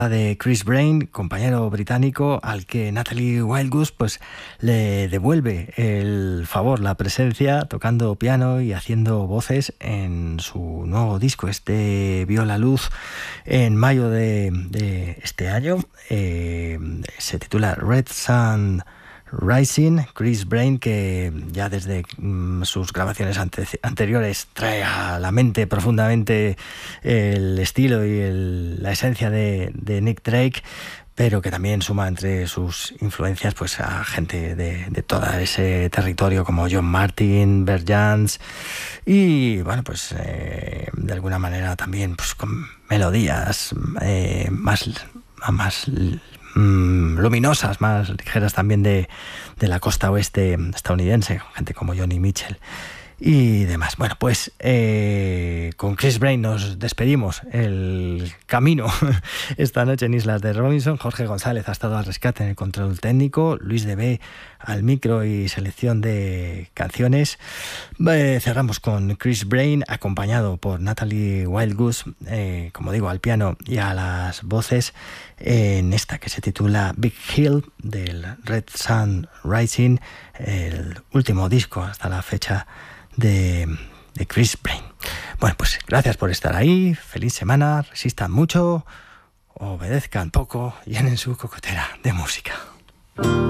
de Chris Brain, compañero británico al que Natalie Wildgoose pues le devuelve el favor, la presencia, tocando piano y haciendo voces en su nuevo disco. Este vio la luz en mayo de este año. Se titula Red Sun Rising. Chris Brain, que ya desde sus grabaciones anteriores trae a la mente profundamente el estilo y la esencia de Nick Drake, pero que también suma entre sus influencias pues a gente de todo ese territorio como John Martyn, Bert Jansch y bueno pues de alguna manera también pues con melodías más luminosas, más ligeras también de la costa oeste estadounidense, gente como Johnny Mitchell y demás. Bueno, pues con Chris Brain nos despedimos el camino esta noche en Islas de Robinson. Jorge González ha estado al rescate en el control técnico, Luis de B al micro y selección de canciones. Cerramos con Chris Brain acompañado por Natalie Wildgoose, como digo, al piano y a las voces en esta que se titula Big Hill del Red Sun Rising, el último disco hasta la fecha de Chris Brain. Bueno, pues gracias por estar ahí, feliz semana, resistan mucho, obedezcan poco, llenen su cocotera de música.